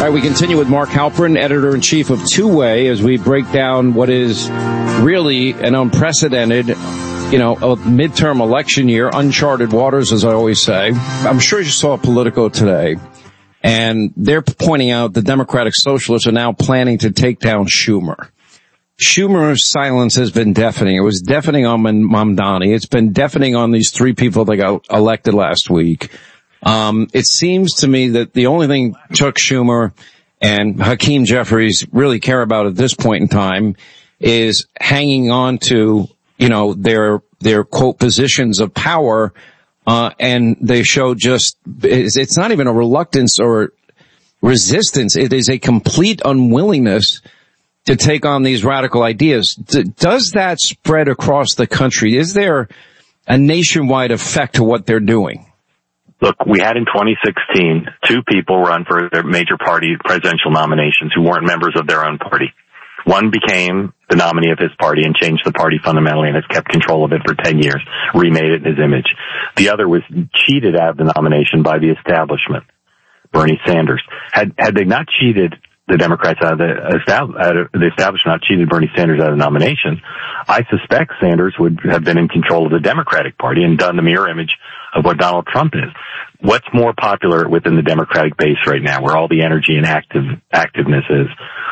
right, we continue with Mark Halperin, editor-in-chief of Two-Way, as we break down what is really an unprecedented, a midterm election year, uncharted waters, as I always say. I'm sure you saw Politico today, and they're pointing out the Democratic Socialists are now planning to take down Schumer. Schumer's silence has been deafening. It was deafening on Mamdani. It's been deafening on these three people that got elected last week. It seems to me that the only thing Chuck Schumer and Hakeem Jeffries really care about at this point in time is hanging on to, their quote positions of power, and they show it's not even a reluctance or resistance. It is a complete unwillingness to take on these radical ideas. Does that spread across the country? Is there a nationwide effect to what they're doing? Look, we had in 2016 two people run for their major party presidential nominations who weren't members of their own party. One became the nominee of his party and changed the party fundamentally and has kept control of it for 10 years, remade it in his image. The other was cheated out of the nomination by the establishment, Bernie Sanders. Had they not cheated the Democrats out of the establishment, not cheated Bernie Sanders out of the nomination, I suspect Sanders would have been in control of the Democratic Party and done the mirror image of what Donald Trump is. What's more popular within the Democratic base right now, where all the energy and activeness is?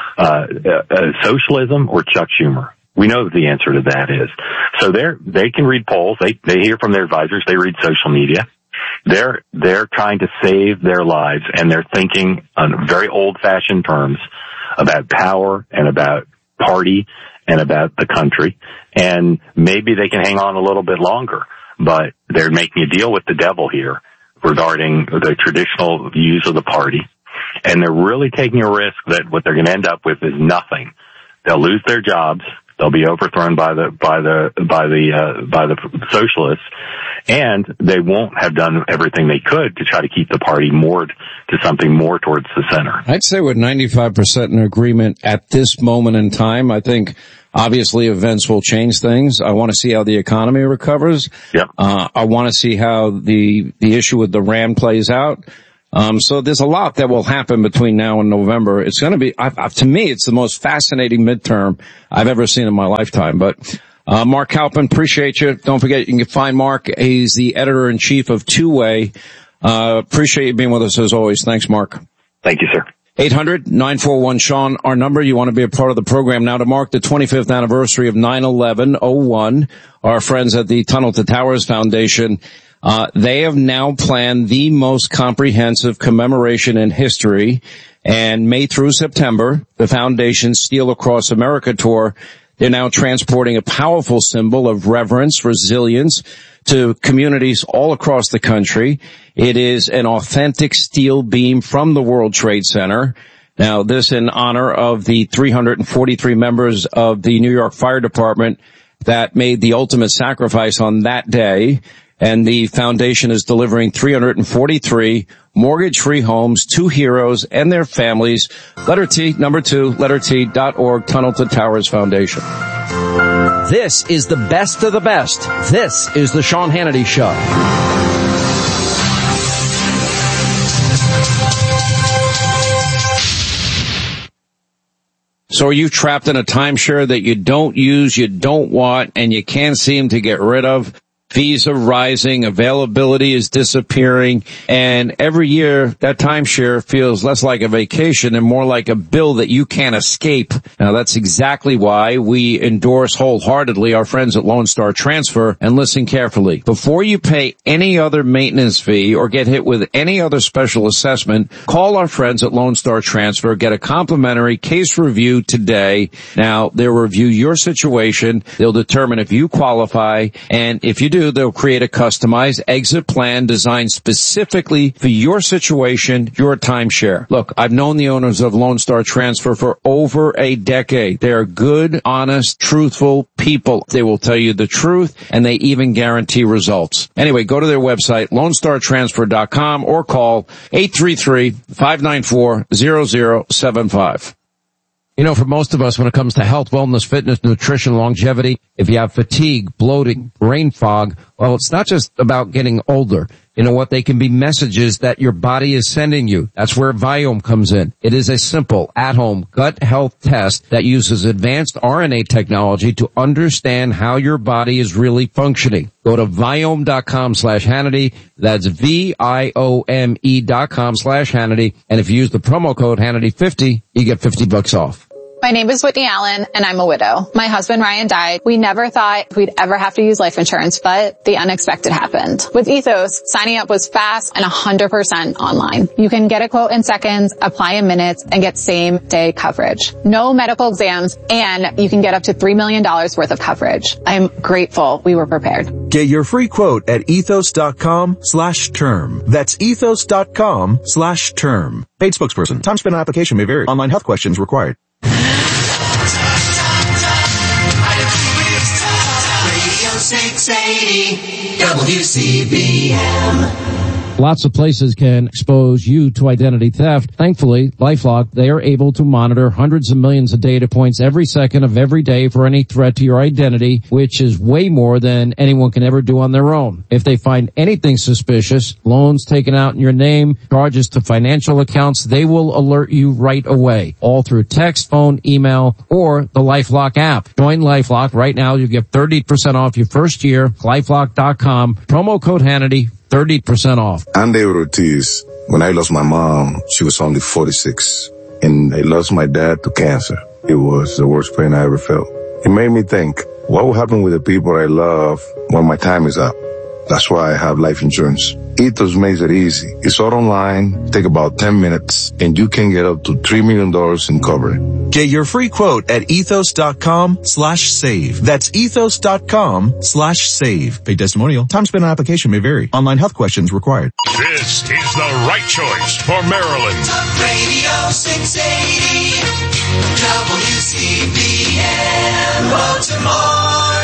Socialism or Chuck Schumer? We know that the answer to that is. So they can read polls. They hear from their advisors. They read social media. They're trying to save their lives, and they're thinking on very old-fashioned terms about power and about party and about the country. And maybe they can hang on a little bit longer, but they're making a deal with the devil here regarding the traditional views of the party. And they're really taking a risk that what they're going to end up with is nothing. They'll lose their jobs. They'll be overthrown by the socialists, and they won't have done everything they could to try to keep the party moored to something more towards the center. I'd say we're 95% in agreement at this moment in time. I think obviously events will change things. I want to see how the economy recovers. Yep. I want to see how the issue with Iran plays out. So there's a lot that will happen between now and November. It's going to be, to me, it's the most fascinating midterm I've ever seen in my lifetime. But, Mark Halperin, appreciate you. Don't forget, you can find Mark. He's the editor-in-chief of Two-Way. Appreciate you being with us as always. Thanks, Mark. Thank you, sir. 800-941-SEAN, our number. You want to be a part of the program now to mark the 25th anniversary of 9/11/01. Our friends at the Tunnel to Towers Foundation, they have now planned the most comprehensive commemoration in history. And May through September, the foundation's Steel Across America tour, they're now transporting a powerful symbol of reverence, resilience to communities all across the country. It is an authentic steel beam from the World Trade Center. Now, this in honor of the 343 members of the New York Fire Department that made the ultimate sacrifice on that day. And the foundation is delivering 343 mortgage-free homes to heroes and their families. Letter T, number 2, letter T.org, Tunnel to Towers Foundation. This is the best of the best. This is the Sean Hannity Show. So are you trapped in a timeshare that you don't use, you don't want, and you can't seem to get rid of? Fees are rising, availability is disappearing, and every year that timeshare feels less like a vacation and more like a bill that you can't escape. Now that's exactly why we endorse wholeheartedly our friends at Lone Star Transfer, and listen carefully. Before you pay any other maintenance fee or get hit with any other special assessment, call our friends at Lone Star Transfer, get a complimentary case review today. Now they'll review your situation, they'll determine if you qualify, and if you do, they'll create a customized exit plan designed specifically for your situation, your timeshare. Look, I've known the owners of Lone Star Transfer for over a decade. They are good, honest, truthful people. They will tell you the truth, and they even guarantee results. Anyway, go to their website, LoneStarTransfer.com, or call 833-594-0075. You know, for most of us, when it comes to health, wellness, fitness, nutrition, longevity, if you have fatigue, bloating, brain fog, well, it's not just about getting older. You know what? They can be messages that your body is sending you. That's where Viome comes in. It is a simple, at-home gut health test that uses advanced RNA technology to understand how your body is really functioning. Go to Viome.com/Hannity. That's VIOME.com/Hannity. And if you use the promo code Hannity50, you get $50 off. My name is Whitney Allen, and I'm a widow. My husband, Ryan, died. We never thought we'd ever have to use life insurance, but the unexpected happened. With Ethos, signing up was fast and 100% online. You can get a quote in seconds, apply in minutes, and get same-day coverage. No medical exams, and you can get up to $3 million worth of coverage. I'm grateful we were prepared. Get your free quote at ethos.com/term. That's ethos.com/term. Paid spokesperson. Time spent on application may vary. Online health questions required. Radio 680 WCBM. Lots of places can expose you to identity theft. Thankfully, LifeLock, they are able to monitor hundreds of millions of data points every second of every day for any threat to your identity, which is way more than anyone can ever do on their own. If they find anything suspicious, loans taken out in your name, charges to financial accounts, they will alert you right away, all through text, phone, email, or the LifeLock app. Join LifeLock right now. You get 30% off your first year. LifeLock.com. Promo code Hannity. 30% off. I'm David Ortiz. When I lost my mom, she was only 46. And I lost my dad to cancer. It was the worst pain I ever felt. It made me think, what will happen with the people I love when my time is up? That's why I have life insurance. Ethos makes it easy. It's all online, take about 10 minutes, and you can get up to $3 million in coverage. Get your free quote at ethos.com/save. That's ethos.com/save. Paid testimonial. Time spent on application may vary. Online health questions required. This is the right choice for Maryland. Talk Radio 680 WCBM Baltimore.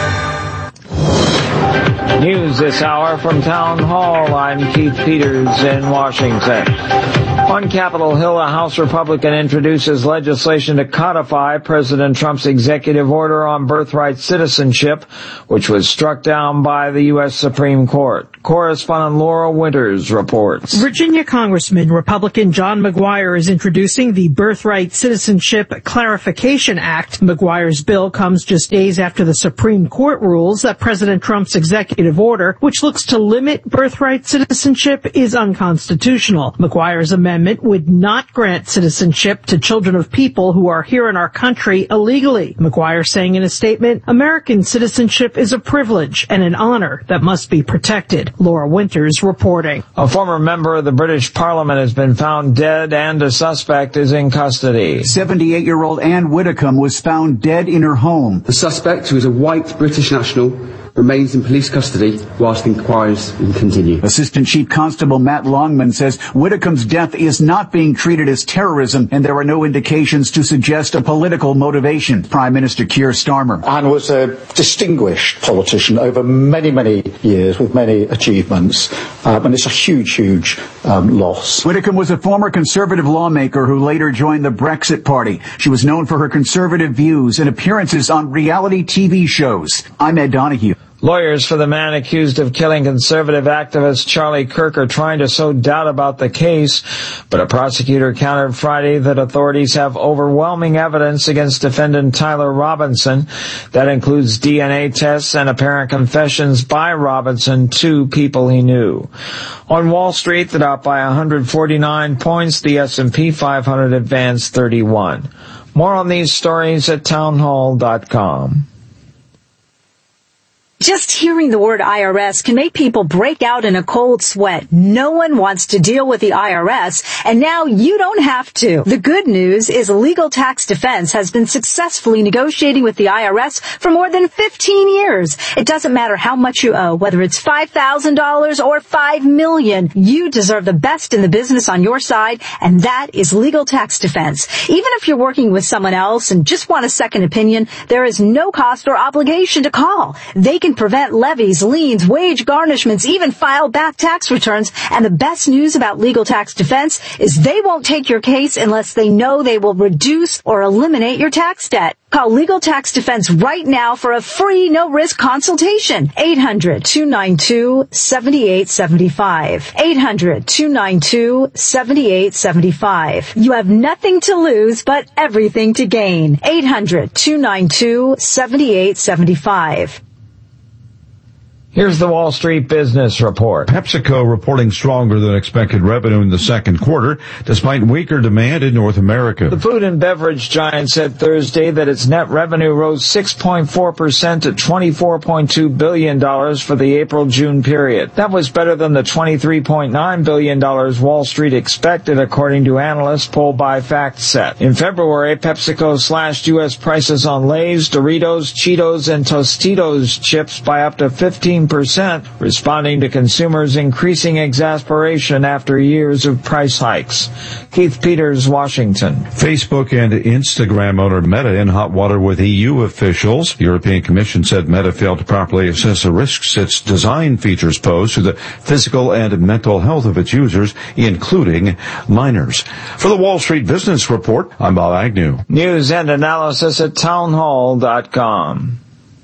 News this hour from Town Hall. I'm Keith Peters in Washington. On Capitol Hill, a House Republican introduces legislation to codify President Trump's executive order on birthright citizenship, which was struck down by the U.S. Supreme Court. Correspondent Laura Winters reports. Virginia Congressman Republican John McGuire is introducing the Birthright Citizenship Clarification Act. McGuire's bill comes just days after the Supreme Court rules that President Trump's executive order, which looks to limit birthright citizenship, is unconstitutional. McGuire's amendment would not grant citizenship to children of people who are here in our country illegally. McGuire saying in a statement, American citizenship is a privilege and an honor that must be protected. Laura Winters reporting. A former member of the British Parliament has been found dead and a suspect is in custody. 78-year-old Anne Widdecombe was found dead in her home. The suspect, who is a white British national, remains in police custody whilst inquiries continue. Assistant Chief Constable Matt Longman says Widdecombe's death is not being treated as terrorism, and there are no indications to suggest a political motivation. Prime Minister Keir Starmer. Anne was a distinguished politician over many, many years with many achievements, and it's a huge, huge loss. Widdecombe was a former Conservative lawmaker who later joined the Brexit Party. She was known for her conservative views and appearances on reality TV shows. I'm Ed Donahue. Lawyers for the man accused of killing conservative activist Charlie Kirk are trying to sow doubt about the case, but a prosecutor countered Friday that authorities have overwhelming evidence against defendant Tyler Robinson. That includes DNA tests and apparent confessions by Robinson to people he knew. On Wall Street, the Dow by 149 points, the S&P 500 advanced 31. More on these stories at townhall.com. Just hearing the word IRS can make people break out in a cold sweat. No one wants to deal with the IRS, and now you don't have to. The good news is Legal Tax Defense has been successfully negotiating with the IRS for more than 15 years. It doesn't matter how much you owe, whether it's $5,000 or $5 million. You deserve the best in the business on your side, and that is Legal Tax Defense. Even if you're working with someone else and just want a second opinion, there is no cost or obligation to call. They can can prevent levies, liens, wage garnishments, even file back tax returns. And the best news about Legal Tax Defense is they won't take your case unless they know they will reduce or eliminate your tax debt. Call Legal Tax Defense right now for a free, no-risk consultation. 800-292-7875. 800-292-7875. You have nothing to lose, but everything to gain. 800-292-7875. Here's the Wall Street Business Report. PepsiCo reporting stronger than expected revenue in the second quarter, despite weaker demand in North America. The food and beverage giant said Thursday that its net revenue rose 6.4% to $24.2 billion for the April-June period. That was better than the $23.9 billion Wall Street expected, according to analysts polled by FactSet. In February, PepsiCo slashed U.S. prices on Lay's, Doritos, Cheetos, and Tostitos chips by up to 15%, responding to consumers' increasing exasperation after years of price hikes. Keith Peters, Washington. Facebook and Instagram owner Meta in hot water with EU officials. The European Commission said Meta failed to properly assess the risks its design features pose to the physical and mental health of its users, including minors. For the Wall Street Business Report, I'm Bob Agnew. News and analysis at townhall.com.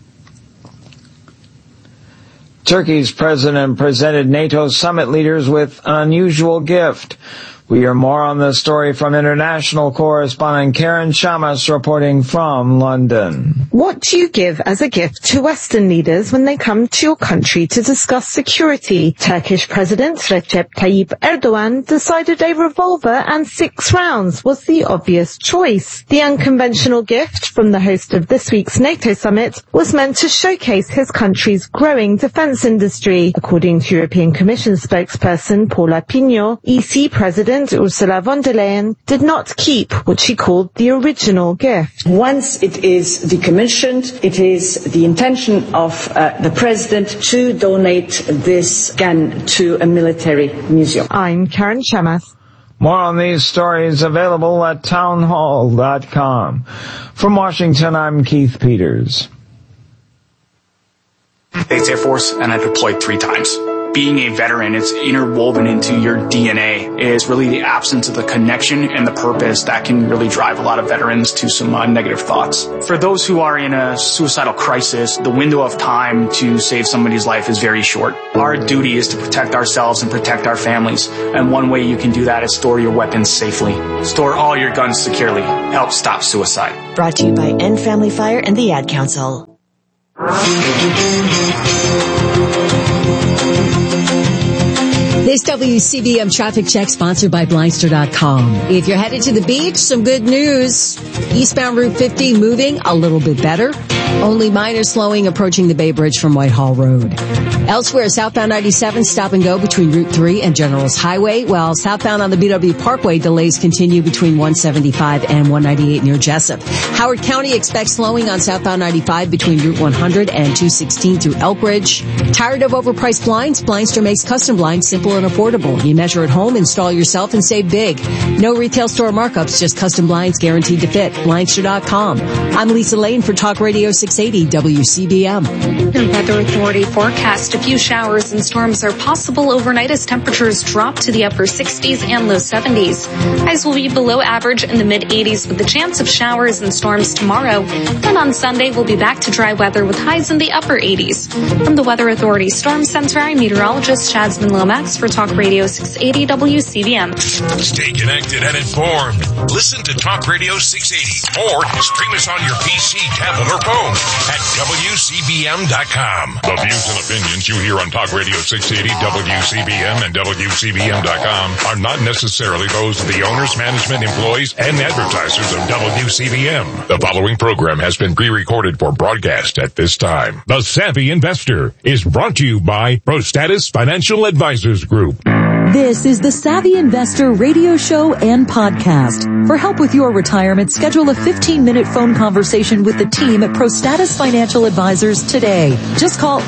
Turkey's president presented NATO summit leaders with an unusual gift. We hear more on this story from international correspondent Karen Shamas reporting from London. What do you give as a gift to Western leaders when they come to your country to discuss security? Turkish President Recep Tayyip Erdogan decided a revolver and 6 rounds was the obvious choice. The unconventional gift from the host of this week's NATO summit was meant to showcase his country's growing defense industry. According to European Commission spokesperson Paula Pinho, EC President Ursula von der Leyen did not keep what she called the original gift. Once it is decommissioned, it is the intention of the President to donate this gun to a military museum. I'm Karen Shamas. More on these stories available at townhall.com. From Washington, I'm Keith Peters. States Air Force, and I deployed 3 times. Being a veteran, it's interwoven into your DNA. It is really the absence of the connection and the purpose that can really drive a lot of veterans to some negative thoughts. For those who are in a suicidal crisis, the window of time to save somebody's life is very short. Our duty is to protect ourselves and protect our families. And one way you can do that is store your weapons safely. Store all your guns securely. Help stop suicide. Brought to you by End Family Fire and the Ad Council. This WCBM traffic check sponsored by Blindster.com. If you're headed to the beach, some good news. Eastbound Route 50 moving a little bit better. Only minor slowing approaching the Bay Bridge from Whitehall Road. Elsewhere, southbound 97 stop and go between Route 3 and Generals Highway, while southbound on the BW Parkway delays continue between 175 and 198 near Jessup. Howard County expects slowing on southbound 95 between Route 100 and 216 through Elk Ridge. Tired of overpriced blinds? Blindster makes custom blinds simple and affordable. You measure at home, install yourself, and save big. No retail store markups, just custom blinds guaranteed to fit. Blindster.com. I'm Lisa Lane for Talk Radio 680 WCBM. The Weather Authority forecast a few showers and storms are possible overnight as temperatures drop to the upper 60s and low 70s. Highs will be below average in the mid-80s with the chance of showers and storms tomorrow. Then on Sunday, we'll be back to dry weather with highs in the upper 80s. From the Weather Authority Storm Center, I'm meteorologist Jasmine Lomax for Talk Radio 680 WCBM. Stay connected and informed. Listen to Talk Radio 680 or stream us on your PC, tablet, or phone at WCBM.com. The views and opinions you hear on Talk Radio 680, WCBM, and WCBM.com are not necessarily those of the owners, management, employees, and advertisers of WCBM. The following program has been pre-recorded for broadcast at this time. The Savvy Investor is brought to you by ProStatus Financial Advisors Group. This is the Savvy Investor radio show and podcast. For help with your retirement, schedule a 15-minute phone conversation with the team at ProStatus Financial Advisors today. Just call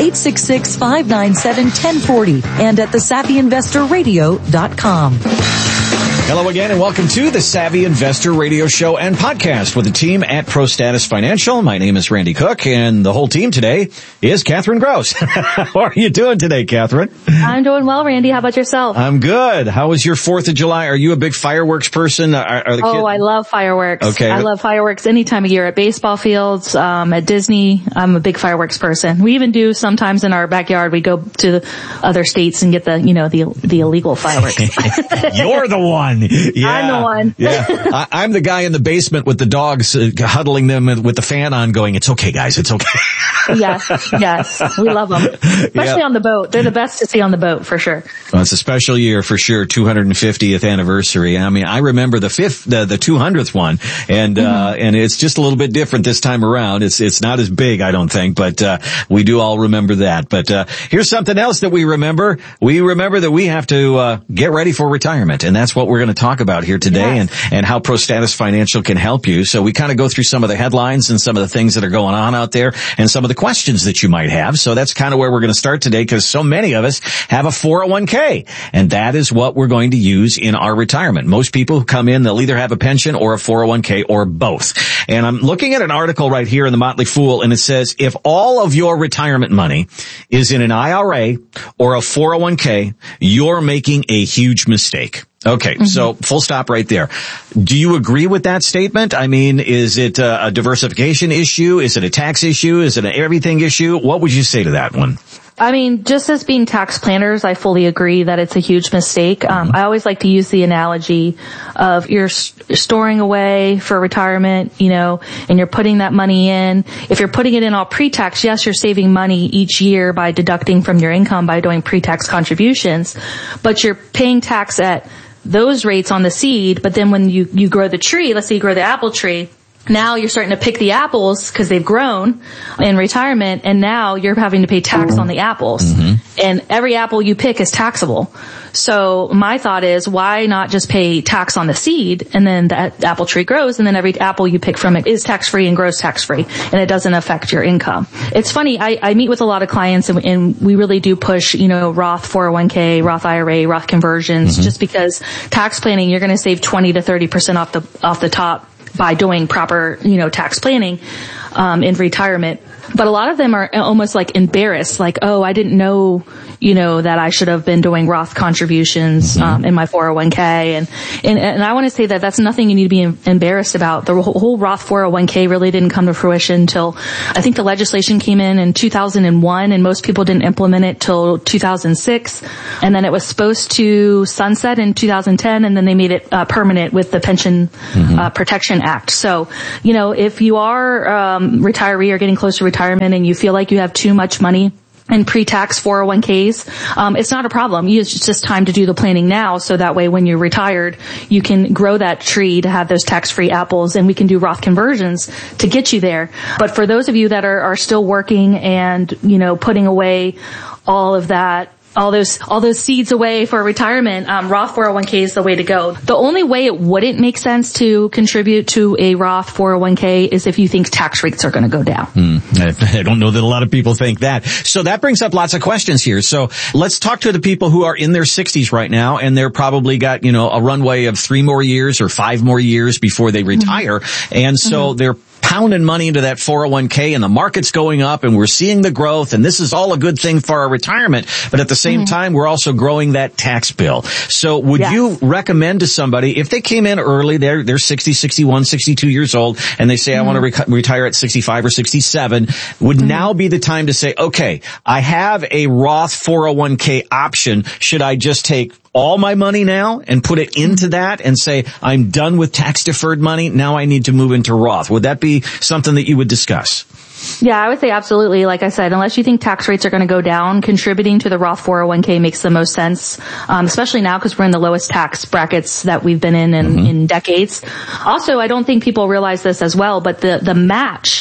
866-597-1040 and at thesavvyinvestorradio.com. Hello again and welcome to the Savvy Investor Radio Show and Podcast with the team at ProStatus Financial. My name is Randy Cook and the whole team today is Catherine Gross. How are you doing today, Catherine? I'm doing well, Randy. How about yourself? I'm good. How was your 4th of July? Are you a big fireworks person? Are the kids? Oh, I love fireworks. Okay. I love fireworks any time of year at baseball fields, at Disney. I'm a big fireworks person. We even do sometimes in our backyard. We go to the other states and get the illegal fireworks. You're the one. Yeah. I'm the one. Yeah. I'm the guy in the basement with the dogs huddling them with the fan on going, it's okay, guys. It's okay. Yes. We love them. Especially on the boat. They're the best to see on the boat for sure. Well, it's a special year for sure. 250th anniversary. I mean, I remember the 200th one and it's just a little bit different this time around. It's not as big, I don't think, but, we do all remember that. But, here's something else that we remember. We remember that we have to, get ready for retirement. And that's what we're going to talk about here today and how ProStatus Financial can help you. So we kind of go through some of the headlines and some of the things that are going on out there and some of the questions that you might have. So that's kind of where we're going to start today because so many of us have a 401k and that is what we're going to use in our retirement. Most people who come in, they'll either have a pension or a 401k or both. And I'm looking at an article right here in the Motley Fool and it says if all of your retirement money is in an IRA or a 401k, you're making a huge mistake. Okay, so full stop right there. Do you agree with that statement? I mean, is it a diversification issue? Is it a tax issue? Is it an everything issue? What would you say to that one? I mean, just as being tax planners, I fully agree that it's a huge mistake. I always like to use the analogy of you're storing away for retirement, and you're putting that money in. If you're putting it in all pre-tax, yes, you're saving money each year by deducting from your income by doing pre-tax contributions, but you're paying tax at those rates on the seed. But then when you grow the tree, let's say you grow the apple tree, now you're starting to pick the apples because they've grown in retirement, and now you're having to pay tax on the apples. And every apple you pick is taxable. So my thought is, why not just pay tax on the seed, and then that apple tree grows, and then every apple you pick from it is tax-free and grows tax-free, and it doesn't affect your income. It's funny, I meet with a lot of clients, and we really do push, Roth 401k, Roth IRA, Roth conversions, just because tax planning, you're going to save 20 to 30% off the top by doing proper, tax planning, in retirement. But a lot of them are almost like embarrassed, like, oh, I didn't know, that I should have been doing Roth contributions, in my 401k. And I want to say that that's nothing you need to be embarrassed about. The whole Roth 401k really didn't come to fruition till, I think the legislation came in 2001, and most people didn't implement it till 2006. And then it was supposed to sunset in 2010, and then they made it permanent with the Pension Protection Act. So, if you are retiree or getting close to retirement and you feel like you have too much money in pre-tax 401ks, it's not a problem. It's just time to do the planning now, so that way when you're retired, you can grow that tree to have those tax-free apples, and we can do Roth conversions to get you there. But for those of you that are still working and, putting away all of that, all those seeds away for retirement, Roth 401k is the way to go. The only way it wouldn't make sense to contribute to a Roth 401k is if you think tax rates are going to go down. I don't know that a lot of people think that. So that brings up lots of questions here. So let's talk to the people who are in their 60s right now, and they're probably got, a runway of 3 more years or 5 more years before they retire. And so they're pounding money into that 401k, and the market's going up, and we're seeing the growth, and this is all a good thing for our retirement. But at the same time, we're also growing that tax bill. So would you recommend to somebody, if they came in early, they're 60, 61, 62 years old, and they say, I want to retire at 65 or 67, would now be the time to say, okay, I have a Roth 401k option. Should I just take all my money now and put it into that and say, I'm done with tax deferred money, now I need to move into Roth? Would that be something that you would discuss? Yeah, I would say absolutely. Like I said, unless you think tax rates are going to go down, contributing to the Roth 401k makes the most sense, especially now because we're in the lowest tax brackets that we've been in decades. Also, I don't think people realize this as well, but the match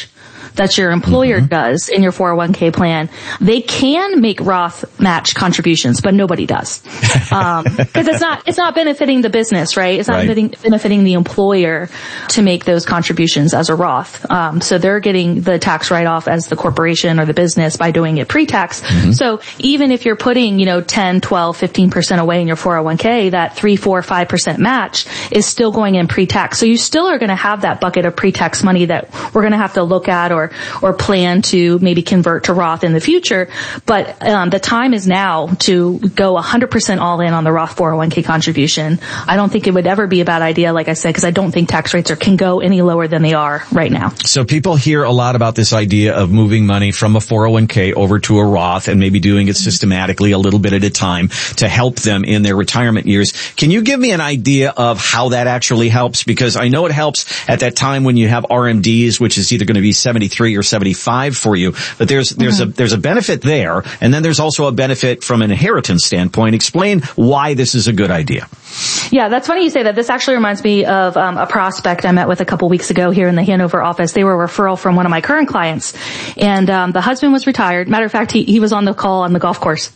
that your employer does in your 401k plan, they can make Roth match contributions, but nobody does. Because it's not benefiting the business, right? It's not benefiting the employer to make those contributions as a Roth. So they're getting the tax write-off as the corporation or the business by doing it pre-tax. So even if you're putting, 10, 12, 15% away in your 401k, that 3, 4, 5% match is still going in pre-tax. So you still are going to have that bucket of pre-tax money that we're going to have to look at or plan to maybe convert to Roth in the future. But the time is now to go 100% all in on the Roth 401k contribution. I don't think it would ever be a bad idea, like I said, because I don't think tax rates can go any lower than they are right now. So people hear a lot about this idea of moving money from a 401k over to a Roth and maybe doing it systematically a little bit at a time to help them in their retirement years. Can you give me an idea of how that actually helps? Because I know it helps at that time when you have RMDs, which is either going to be 73 or 75 for you. But there's a benefit there, and then there's also a benefit from an inheritance standpoint. Explain why this is a good idea. Yeah, that's funny you say that. This actually reminds me of a prospect I met with a couple weeks ago here in the Hanover office. They were a referral from one of my current clients, and the husband was retired. Matter of fact, he was on the call on the golf course.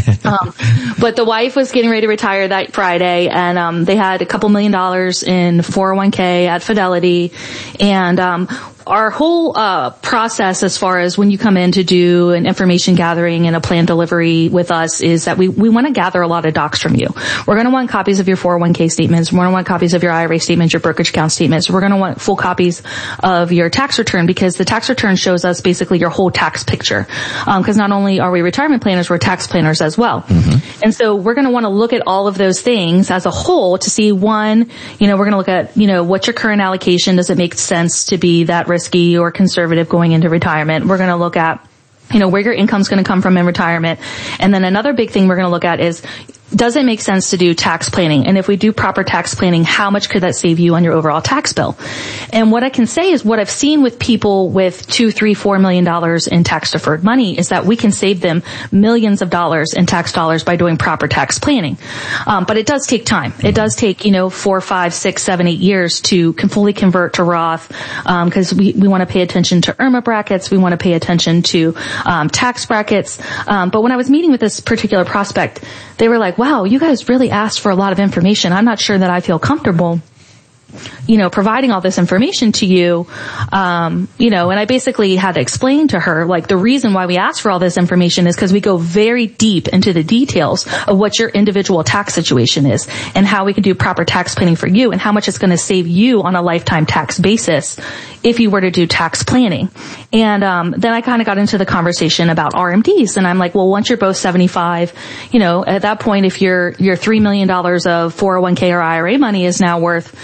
But the wife was getting ready to retire that Friday, and they had a couple $1 million in 401k at Fidelity, and our whole process as far as when you come in to do an information gathering and a plan delivery with us is that we want to gather a lot of docs from you. We're going to want copies of your 401k statements. We're going to want copies of your IRA statements, your brokerage account statements. We're going to want full copies of your tax return, because the tax return shows us basically your whole tax picture. Because not only are we retirement planners, we're tax planners as well. And so we're going to want to look at all of those things as a whole to see, one, we're going to look at, what's your current allocation? Does it make sense to be that risky or conservative going into retirement? We're going to look at, where your income's going to come from in retirement. And then another big thing we're going to look at is, does it make sense to do tax planning? And if we do proper tax planning, how much could that save you on your overall tax bill? And what I can say is what I've seen with people with $2, $3, $4 million in tax deferred money is that we can save them millions of dollars in tax dollars by doing proper tax planning. But it does take time. It does take, 4, 5, 6, 7, 8 years to fully convert to Roth, because we want to pay attention to IRMA brackets. We want to pay attention to tax brackets. But when I was meeting with this particular prospect, they were like, wow, you guys really asked for a lot of information. I'm not sure that I feel comfortable, providing all this information to you, and I basically had to explain to her, like, the reason why we asked for all this information is because we go very deep into the details of what your individual tax situation is and how we can do proper tax planning for you and how much it's going to save you on a lifetime tax basis if you were to do tax planning. And then I kind of got into the conversation about RMDs, and I'm like, well, once you're both 75, at that point, if your $3 million of 401k or IRA money is now worth,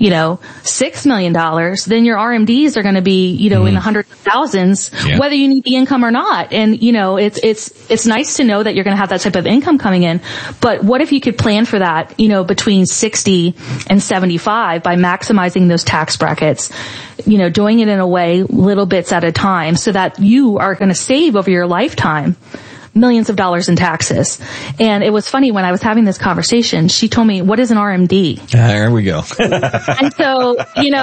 $6 million, then your RMDs are going to be, in the hundreds of thousands, whether you need the income or not. And, it's nice to know that you're going to have that type of income coming in. But what if you could plan for that, between 60 and 75 by maximizing those tax brackets, doing it in a way, little bits at a time, so that you are going to save over your lifetime millions of dollars in taxes. And it was funny when I was having this conversation, she told me, what is an RMD? There we go. And so,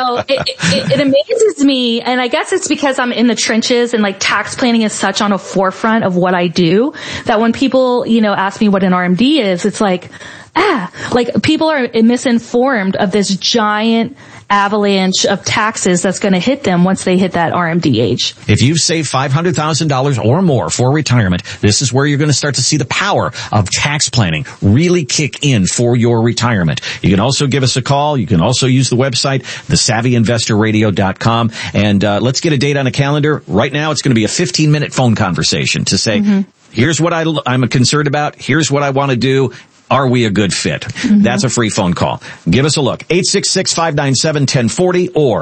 it amazes me. And I guess it's because I'm in the trenches and like tax planning is such on a forefront of what I do that when people, ask me what an RMD is, it's like, like people are misinformed of this giant avalanche of taxes that's going to hit them once they hit that RMD age. If you've saved $500,000 or more for retirement, this is where you're going to start to see the power of tax planning really kick in for your retirement. You can also give us a call. You can also use the website, thesavvyinvestorradio.com. And let's get a date on a calendar. Right now, it's going to be a 15-minute phone conversation to say, here's what I'm concerned about. Here's what I want to do. Are we a good fit? That's a free phone call. Give us a look. 866-597-1040 or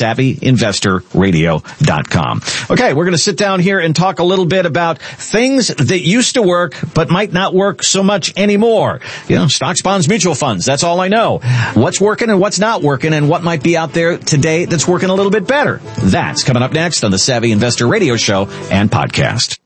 thesavvyinvestorradio.com. Okay, we're going to sit down here and talk a little bit about things that used to work but might not work so much anymore. Stocks, bonds, mutual funds. That's all I know. What's working and what's not working and what might be out there today that's working a little bit better. That's coming up next on the Savvy Investor Radio Show and Podcast.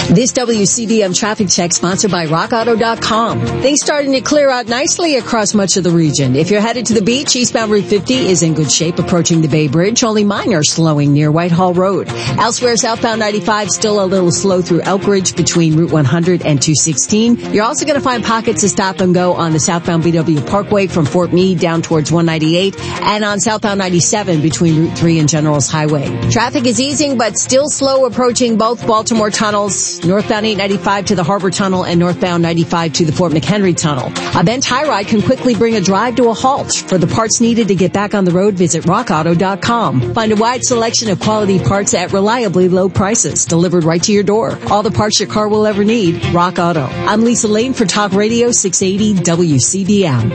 This WCBM traffic check sponsored by RockAuto.com. Things starting to clear out nicely across much of the region. If you're headed to the beach, eastbound Route 50 is in good shape approaching the Bay Bridge. Only minor slowing near Whitehall Road. Elsewhere, southbound 95 still a little slow through Elk Ridge between Route 100 and 216. You're also going to find pockets of stop and go on the southbound BW Parkway from Fort Meade down towards 198 and on southbound 97 between Route 3 and Generals Highway. Traffic is easing but still slow approaching both Baltimore tunnels, northbound 895 to the Harbor Tunnel and northbound 95 to the Fort McHenry Tunnel. A bent tie ride can quickly bring a drive to a halt. For the parts needed to get back on the road, visit RockAuto.com. Find a wide selection of quality parts at reliably low prices, delivered right to your door. All the parts your car will ever need. Rock Auto. I'm Lisa Lane for Talk Radio 680 WCBM.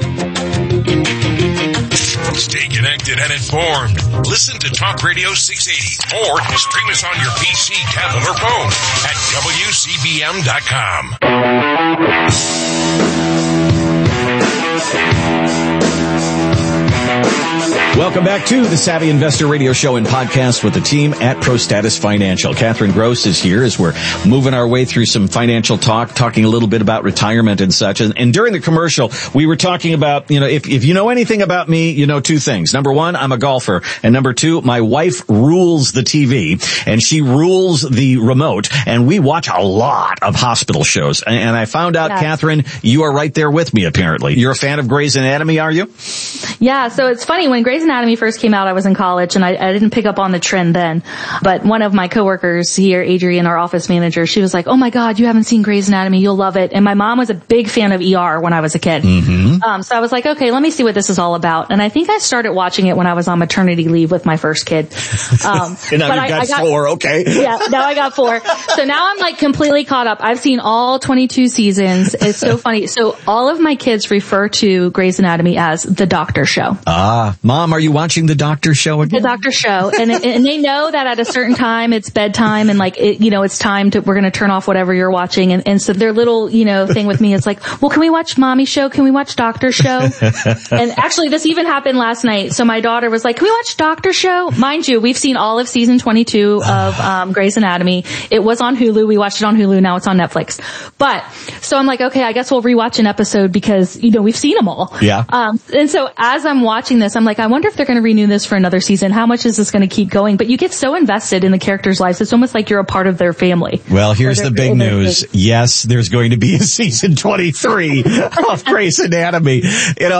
Stay connected and informed. Listen to Talk Radio 680 or stream us on your PC, tablet, or phone at WCBM.com. Welcome back to the Savvy Investor Radio Show and Podcast with the team at ProStatus Financial. Catherine Gross is here as we're moving our way through some financial talk, talking a little bit about retirement and such. And during the commercial, we were talking about, if you know anything about me, you know two things. Number one, I'm a golfer. And number two, my wife rules the TV and she rules the remote. And we watch a lot of hospital shows. And I found out, Catherine, you are right there with me, apparently. You're a fan of Grey's Anatomy, are you? Yeah, so it's funny. When Grey's Anatomy first came out, I was in college, and I didn't pick up on the trend then. But one of my coworkers here, Adrienne, our office manager, she was like, "Oh my God, you haven't seen Grey's Anatomy, you'll love it." And my mom was a big fan of ER when I was a kid. Mm-hmm. So I was like, okay, let me see what this is all about. And I think I started watching it when I was on maternity leave with my first kid. And now you got 4, okay. Yeah, now I got 4. So now I'm like completely caught up. I've seen all 22 seasons. It's so funny. So all of my kids refer to Grey's Anatomy as the doctor show. Mom, are you watching the doctor show again? The doctor show. And they know that at a certain time it's bedtime and it's time to, we're going to turn off whatever you're watching. And so their little, thing with me is like, well, can we watch mommy show? Can we watch doctor show? And actually this even happened last night. So my daughter was like, can we watch doctor show? Mind you, we've seen all of season 22 of, Grey's Anatomy. It was on Hulu. We watched it on Hulu. Now it's on Netflix. But so I'm like, okay, I guess we'll rewatch an episode because, we've seen them all. Yeah. And so as I'm watching this, I'm like, I wonder if they're going to renew this for another season. How much is this going to keep going? But you get so invested in the characters' lives. It's almost like you're a part of their family. Well, here's the big news. Yes, there's going to be a season 23 of Grey's Anatomy. And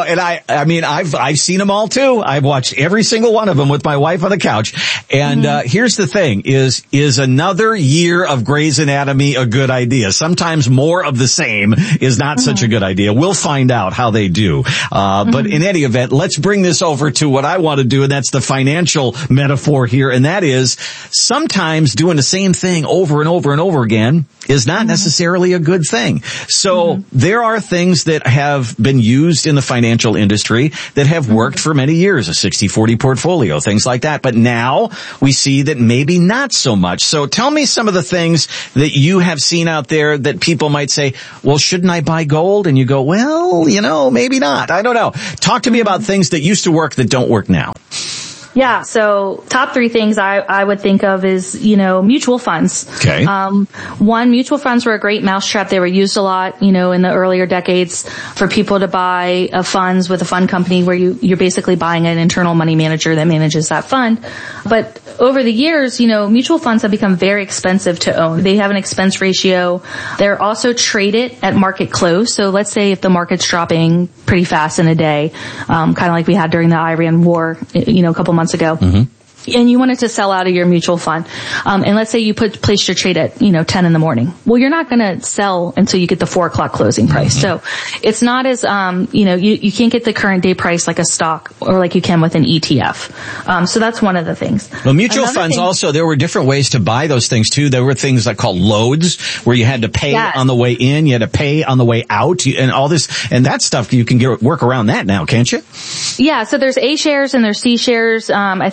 I've seen them all too. I've watched every single one of them with my wife on the couch. And, here's the thing is another year of Grey's Anatomy a good idea? Sometimes more of the same is not such a good idea. We'll find out how they do. But in any event, let's bring this over to what I want to do, and that's the financial metaphor here, and that is sometimes doing the same thing over and over and over again is not necessarily a good thing. So there are things that have been used in the financial industry that have worked for many years, a 60-40 portfolio, things like that. But now we see that maybe not so much. So tell me some of the things that you have seen out there that people might say, well, shouldn't I buy gold? And you go, well, maybe not. I don't know. Talk to me about things that used to work that don't work now. Yeah, so top 3 things I would think of is, mutual funds. Okay. One, mutual funds were a great mousetrap. They were used a lot, in the earlier decades for people to buy funds with a fund company where you're basically buying an internal money manager that manages that fund. But over the years, mutual funds have become very expensive to own. They have an expense ratio. They're also traded at market close. So let's say if the market's dropping pretty fast in a day, kind of like we had during the Iran war, a couple months ago. And you wanted to sell out of your mutual fund. And let's say you placed your trade at, 10 in the morning. Well, you're not going to sell until you get the 4 o'clock closing price. So it's not as, you can't get the current day price like a stock or like you can with an ETF. So that's one of the things. Well, mutual funds also, there were different ways to buy those things too. There were things that called loads where you had to pay on the way in, you had to pay on the way out, and all this, and that stuff you can work around that now, can't you? Yeah. So there's A shares and there's C shares. I think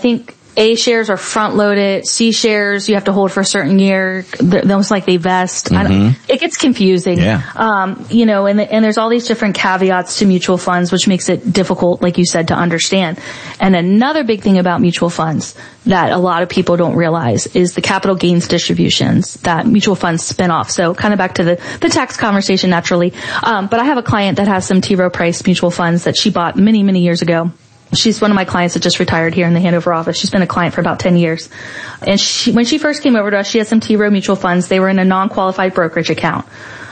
A shares are front loaded. C shares you have to hold for a certain year. Those like they vest. It gets confusing. Yeah. You know, and there's all these different caveats to mutual funds, which makes it difficult, like you said, to understand. And another big thing about mutual funds that a lot of people don't realize is the capital gains distributions that mutual funds spin off. So kind of back to the tax conversation naturally. But I have a client that has some T. Rowe Price mutual funds that she bought many, many years ago. She's one of my clients that just retired here in the Hanover office. She's been a client for about 10 years. And when she first came over to us, she had some T. Rowe mutual funds. They were in a non-qualified brokerage account,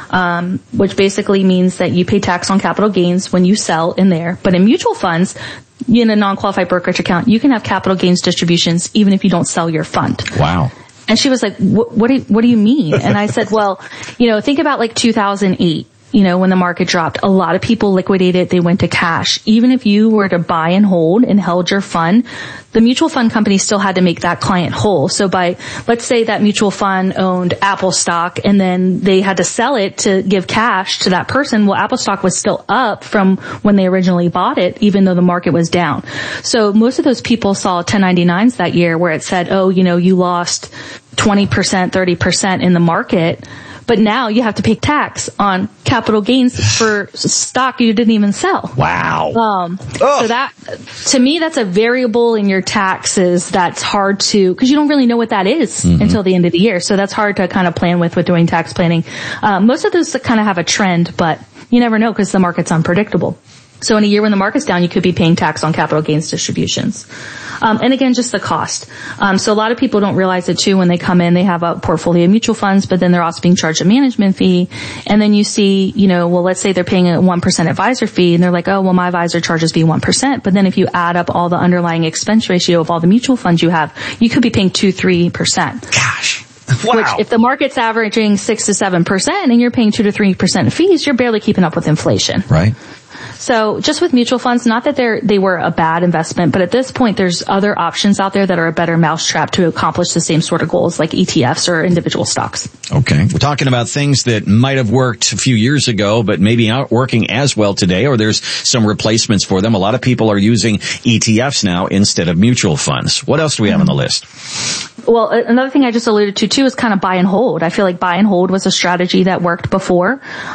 which basically means that you pay tax on capital gains when you sell in there. But in mutual funds, in a non-qualified brokerage account, you can have capital gains distributions even if you don't sell your fund. Wow. And she was like, what do you mean? And I said, well, you know, think about like 2008. You know, when the market dropped, a lot of people liquidated, they went to cash. Even if you were to buy and hold and held your fund, the mutual fund company still had to make that client whole. So let's say that mutual fund owned Apple stock and then they had to sell it to give cash to that person. Well, Apple stock was still up from when they originally bought it, even though the market was down. So most of those people saw 1099s that year where it said, oh, you know, you lost 20%, 30% in the market. But now you have to pay tax on capital gains for stock you didn't even sell. Wow. So that, to me, that's a variable in your taxes that's hard to, because you don't really know what that is until the end of the year. So that's hard to kind of plan with doing tax planning. Most of those kind of have a trend, but you never know because the market's unpredictable. So in a year when the market's down, you could be paying tax on capital gains distributions. And again, just the cost. So a lot of people don't realize it too when they come in. They have a portfolio of mutual funds, but then they're also being charged a management fee. And then you see, you know, well, let's say they're paying a 1% advisor fee and they're like, oh, well, my advisor charges me 1%. But then if you add up all the underlying expense ratio of all the mutual funds you have, you could be paying 2-3%. Gosh. Wow. Which if the market's averaging 6 to 7% and you're paying 2 to 3% fees, you're barely keeping up with inflation. Right. So just with mutual funds, not that they were a bad investment, but at this point there's other options out there that are a better mousetrap to accomplish the same sort of goals like ETFs or individual stocks. Okay. We're talking about things that might have worked a few years ago, but maybe aren't working as well today, or there's some replacements for them. A lot of people are using ETFs now instead of mutual funds. What else do we have on the list? Well, another thing I just alluded to too is kind of buy and hold. I feel like buy and hold was a strategy that worked before,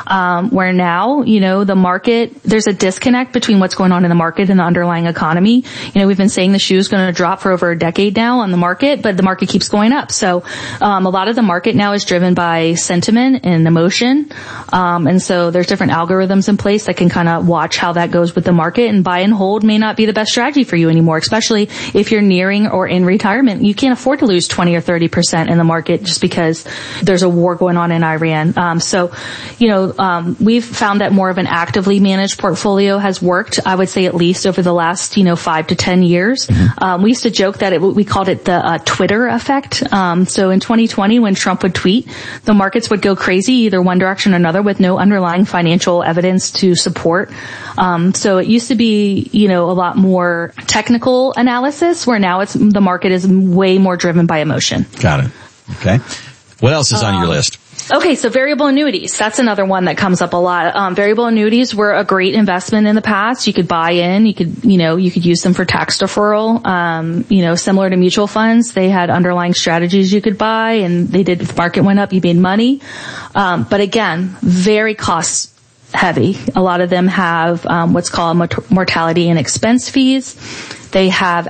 where now, you know, the market, there's a disconnect between what's going on in the market and the underlying economy. You know, we've been saying the shoe is going to drop for over a decade now on the market, but the market keeps going up. So, a lot of the market now is driven by sentiment and emotion. And so there's different algorithms in place that can kind of watch how that goes with the market, and buy and hold may not be the best strategy for you anymore, especially if you're nearing or in retirement. You can't afford to lose 20 or 30% in the market just because there's a war going on in Iran. So, you know, we've found that more of an actively managed portfolio has worked, I would say at least over the last, 5 to 10 years. We used to joke that we called it the Twitter effect. So in 2020, when Trump would tweet, the markets would go crazy either one direction or another with no underlying financial evidence to support. So it used to be, a lot more technical analysis, where now the market is way more driven by emotion. Got it. Okay. What else is on your list? Okay, so variable annuities. That's another one that comes up a lot. Variable annuities were a great investment in the past. You could buy in, you could use them for tax deferral. Similar to mutual funds, they had underlying strategies you could buy, and if the market went up, you made money. But again, very cost heavy. A lot of them have what's called mortality and expense fees. They have